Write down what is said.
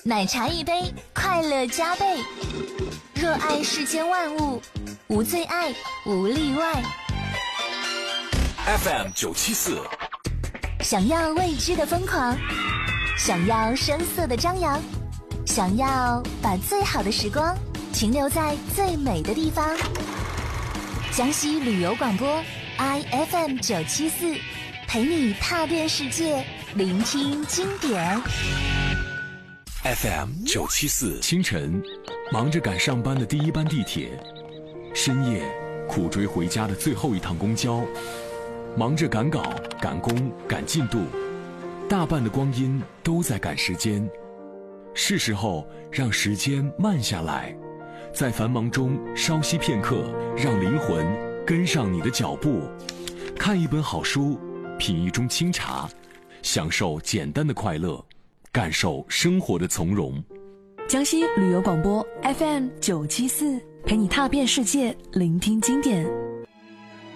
奶茶一杯，快乐加倍。热爱世间万物，无最爱，无例外。 FM 974， 想要未知的疯狂，想要声色的张扬，想要把最好的时光停留在最美的地方。江西旅游广播 IFM 974，陪你踏遍世界，聆听经典。 FM 974， 清晨，忙着赶上班的第一班地铁；深夜，苦追回家的最后一趟公交；忙着赶稿、赶工、赶进度，大半的光阴都在赶时间。是时候让时间慢下来，在繁忙中稍息片刻，让灵魂跟上你的脚步。看一本好书，品一盅清茶，享受简单的快乐，感受生活的从容。 江西旅游广播 FM 974，陪你踏遍世界，聆听经典。